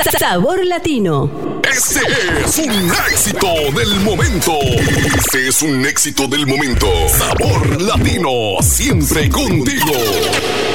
Sabor Latino. Este es un éxito del momento. Este es un éxito del momento. Sabor Latino, siempre contigo.